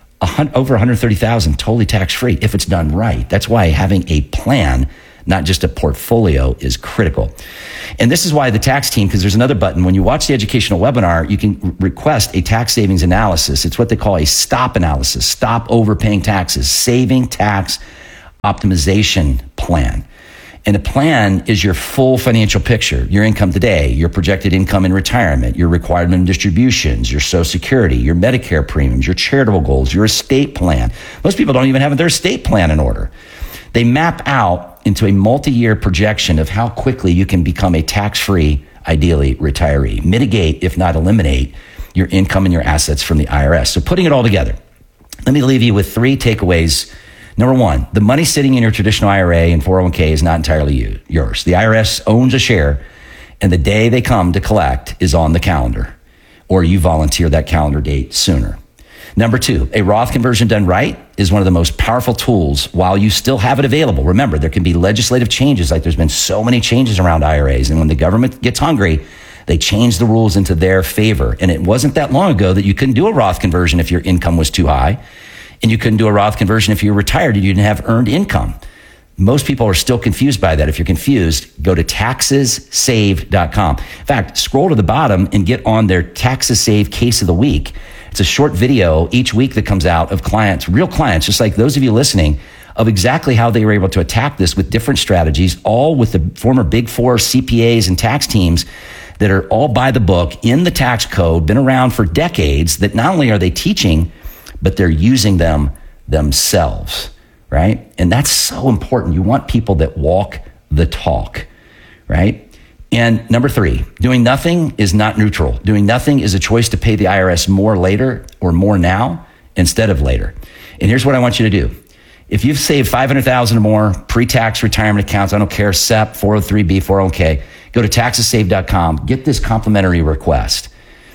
over 130,000 totally tax-free if it's done right. That's why having a plan, not just a portfolio, is critical. And this is why the tax team, because there's another button. When you watch the educational webinar, you can request a tax savings analysis. It's what they call a STOP analysis, stop overpaying taxes, saving tax optimization plan. And the plan is your full financial picture, your income today, your projected income in retirement, your required minimum distributions, your Social Security, your Medicare premiums, your charitable goals, your estate plan. Most people don't even have their estate plan in order. They map out into a multi-year projection of how quickly you can become a tax-free, ideally, retiree. Mitigate, if not eliminate, your income and your assets from the IRS. So putting it all together, let me leave you with 3 takeaways. Number 1, the money sitting in your traditional IRA and 401k is not entirely yours. The IRS owns a share, and the day they come to collect is on the calendar, or you volunteer that calendar date sooner. Number 2, a Roth conversion done right is one of the most powerful tools while you still have it available. Remember, there can be legislative changes, like there's been so many changes around IRAs, and when the government gets hungry, they change the rules into their favor. And it wasn't that long ago that you couldn't do a Roth conversion if your income was too high. And you couldn't do a Roth conversion if you were retired and you didn't have earned income. Most people are still confused by that. If you're confused, go to taxessaved.com. In fact, scroll to the bottom and get on their Taxes Saved Case of the Week. It's a short video each week that comes out of clients, real clients, just like those of you listening, of exactly how they were able to attack this with different strategies, all with the former Big Four CPAs and tax teams that are all by the book in the tax code, been around for decades, that not only are they teaching, but they're using them themselves, right? And that's so important. You want people that walk the talk, right? And number 3, doing nothing is not neutral. Doing nothing is a choice to pay the IRS more later or more now instead of later. And here's what I want you to do. If you've saved $500,000 or more, pre-tax retirement accounts, I don't care, SEP, 403B, 401k, go to taxessaved.com, get this complimentary request.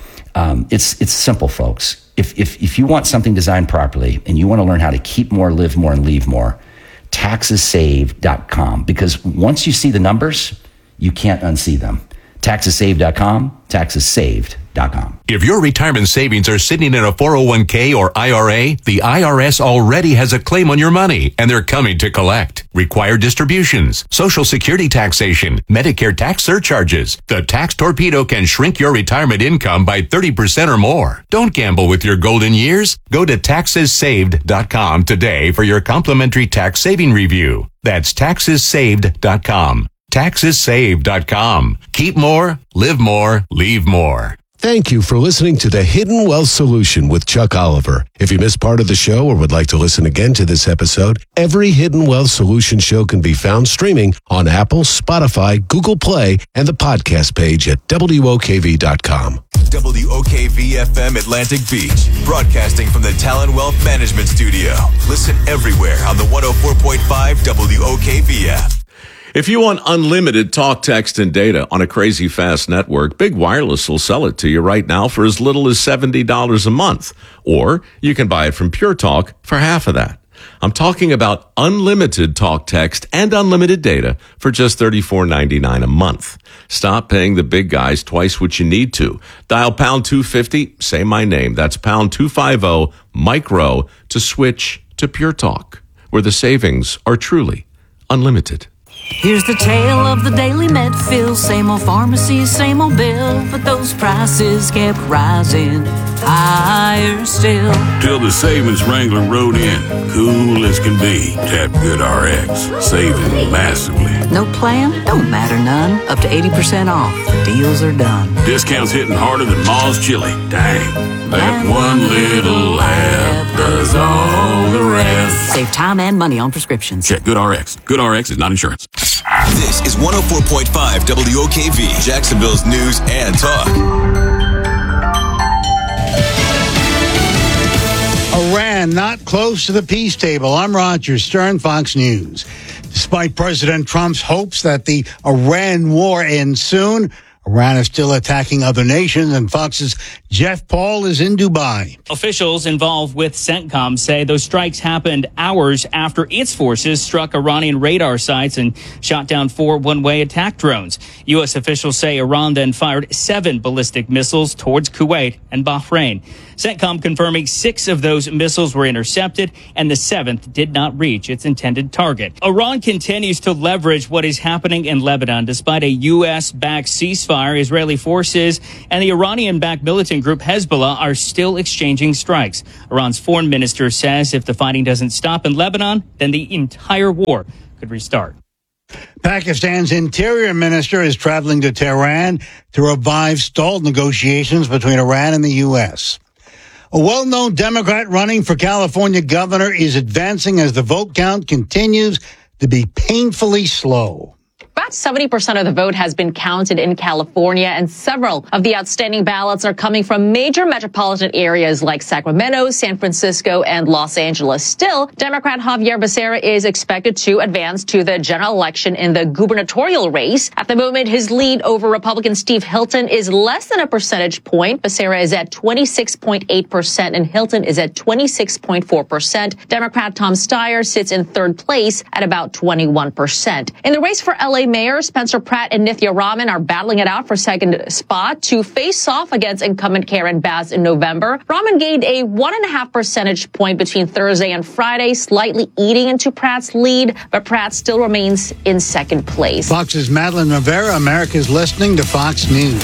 It's simple, folks. If you want something designed properly and you want to learn how to keep more, live more, and leave more, taxessaved.com. Because once you see the numbers, you can't unsee them. Taxessaved.com, taxessaved.com. If your retirement savings are sitting in a 401k or IRA, the IRS already has a claim on your money, and they're coming to collect. Required distributions, Social Security taxation, Medicare tax surcharges. The Tax Torpedo can shrink your retirement income by 30% or more. Don't gamble with your golden years. Go to taxessaved.com today for your complimentary tax saving review. That's taxessaved.com. Taxessaved.com. Keep more, live more, leave more. Thank you for listening to The Hidden Wealth Solution with Chuck Oliver. If you missed part of the show or would like to listen again to this episode, every Hidden Wealth Solution show can be found streaming on Apple, Spotify, Google Play, and the podcast page at WOKV.com. WOKV-FM Atlantic Beach, broadcasting from the Talon Wealth Management Studio. Listen everywhere on the 104.5 WOKV app. If you want unlimited talk, text, and data on a crazy fast network, Big Wireless will sell it to you right now for as little as $70 a month. Or you can buy it from Pure Talk for half of that. I'm talking about unlimited talk, text, and unlimited data for just $34.99 a month. Stop paying the big guys twice what you need to. Dial pound 250, say my name. That's pound 250 micro to switch to Pure Talk, where the savings are truly unlimited. Here's the tale of the daily med fill. Same old pharmacy, same old bill, but those prices kept rising higher still. Till the savings wrangler rode in, cool as can be. Tap GoodRx, saving massively. No plan? Don't matter none. Up to 80% off. The deals are done. Discounts hitting harder than Ma's chili. Dang, that one little laugh does all the rest. Save time and money on prescriptions. Check GoodRx. GoodRx is not insurance. This is 104.5 WOKV, Jacksonville's news and talk. Iran not close to the peace table. I'm Roger Stern, Fox News. Despite President Trump's hopes that the Iran war ends soon, Iran is still attacking other nations, and Fox's Jeff Paul is in Dubai. Officials involved with CENTCOM say those strikes happened hours after its forces struck Iranian radar sites and shot down 4 one-way attack drones. U.S. officials say Iran then fired 7 ballistic missiles towards Kuwait and Bahrain. CENTCOM confirming 6 of those missiles were intercepted and the 7th did not reach its intended target. Iran continues to leverage what is happening in Lebanon despite a U.S.-backed ceasefire. Israeli forces and the Iranian-backed militant group Hezbollah are still exchanging strikes. Iran's foreign minister says if the fighting doesn't stop in Lebanon, then the entire war could restart. Pakistan's interior minister is traveling to Tehran to revive stalled negotiations between Iran and the U.S. A well-known Democrat running for California governor is advancing as the vote count continues to be painfully slow. About 70% of the vote has been counted in California, and several of the outstanding ballots are coming from major metropolitan areas like Sacramento, San Francisco, and Los Angeles. Still, Democrat Javier Becerra is expected to advance to the general election in the gubernatorial race. At the moment, his lead over Republican Steve Hilton is less than a percentage point. Becerra is at 26.8%, and Hilton is at 26.4%. Democrat Tom Steyer sits in third place at about 21%. In the race for L.A. Mayor, Spencer Pratt and Nithya Raman are battling it out for second spot to face off against incumbent Karen Bass in November. Raman gained a 1.5 percentage point between Thursday and Friday, slightly eating into Pratt's lead, but Pratt still remains in second place. Fox's Madeline Rivera. America's listening to Fox News.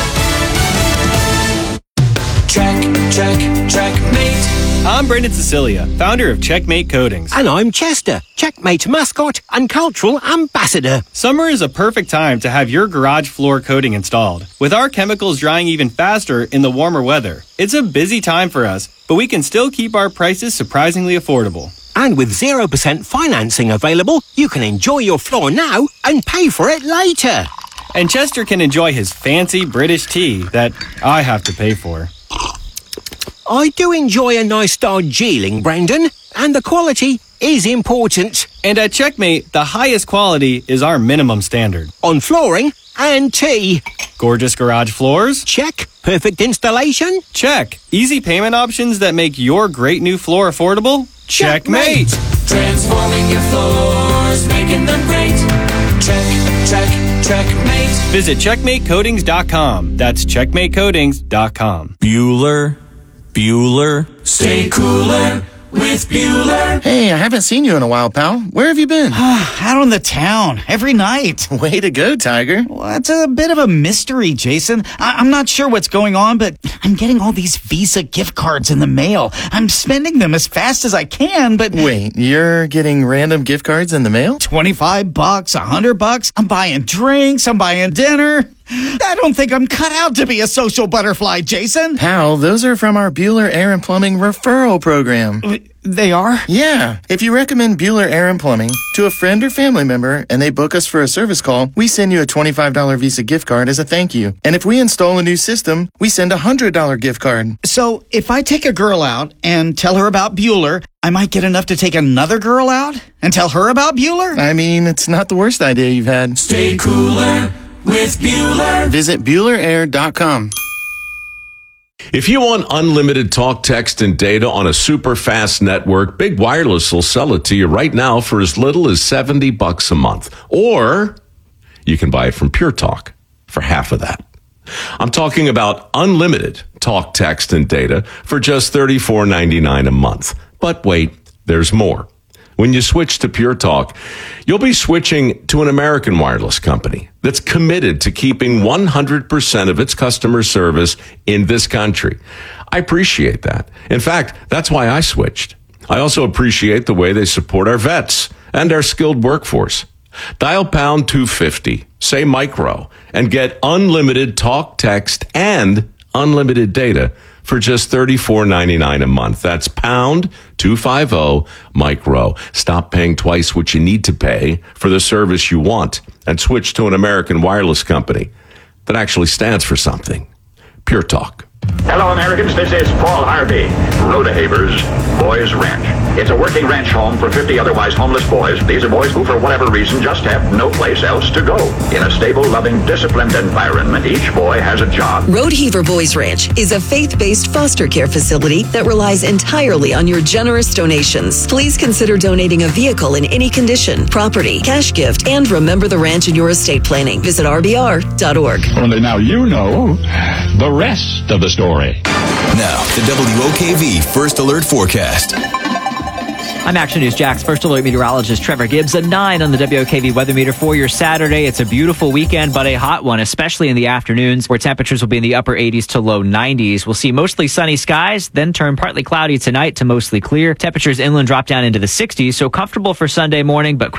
Checkmate. I'm Brendan Cecilia, founder of Checkmate Coatings. And I'm Chester, Checkmate mascot and cultural ambassador. Summer is a perfect time to have your garage floor coating installed. With our chemicals drying even faster in the warmer weather, it's a busy time for us, but we can still keep our prices surprisingly affordable. And with 0% financing available, you can enjoy your floor now and pay for it later. And Chester can enjoy his fancy British tea that I have to pay for. I do enjoy a nice Darjeeling, Brendan, and the quality is important. And at Checkmate, the highest quality is our minimum standard. On flooring and tea. Gorgeous garage floors? Check. Perfect installation? Check. Easy payment options that make your great new floor affordable? Checkmate! Transforming your floors, making them great. Checkmate. Visit checkmatecoatings.com. That's checkmatecoatings.com. Bueller. Stay cooler with Bueller. Hey, I haven't seen you in a while, pal. Where have you been? Out on the town, every night. Way to go, Tiger. Well, it's a bit of a mystery, Jason. I'm not sure what's going on, but I'm getting all these Visa gift cards in the mail. I'm spending them as fast as I can, but... Wait, you're getting random gift cards in the mail? $25, $100. I'm buying drinks, I'm buying dinner. I don't think I'm cut out to be a social butterfly, Jason. Pal, those are from our Bueller Air and Plumbing referral program. They are? Yeah. If you recommend Bueller Air and Plumbing to a friend or family member and they book us for a service call, we send you a $25 Visa gift card as a thank you. And if we install a new system, we send a $100 gift card. So if I take a girl out and tell her about Bueller, I might get enough to take another girl out and tell her about Bueller? I mean, it's not the worst idea you've had. Stay cooler with Bueller. Visit BuellerAir.com. If you want unlimited talk, text, and data on a super fast network, Big Wireless will sell it to you right now for as little as $70 a month. Or you can buy it from Pure Talk for half of that. I'm talking about unlimited talk, text, and data for just $34.99 a month. But wait, there's more. When you switch to Pure Talk, you'll be switching to an American wireless company that's committed to keeping 100% of its customer service in this country. I appreciate that. In fact, that's why I switched. I also appreciate the way they support our vets and our skilled workforce. Dial pound 250, say micro, and get unlimited talk, text, and unlimited data for just $34.99 a month. That's pound 250 micro. Stop paying twice what you need to pay for the service you want and switch to an American wireless company that actually stands for something. Pure Talk. Hello, Americans. This is Paul Harvey, Rhoda Havers, Boys Ranch. It's a working ranch home for 50 otherwise homeless boys. These are boys who, for whatever reason, just have no place else to go. In a stable, loving, disciplined environment, each boy has a job. Roadheaver Boys Ranch is a faith-based foster care facility that relies entirely on your generous donations. Please consider donating a vehicle in any condition, property, cash gift, and remember the ranch in your estate planning. Visit rbr.org. Only now you know the rest of the story. Now, the WOKV First Alert Forecast. I'm Action News Jack's First Alert meteorologist Trevor Gibbs. A 9 on the WOKV weather meter for your Saturday. It's a beautiful weekend, but a hot one, especially in the afternoons, where temperatures will be in the upper 80s to low 90s. We'll see mostly sunny skies, then turn partly cloudy tonight to mostly clear. Temperatures inland drop down into the 60s, so comfortable for Sunday morning, but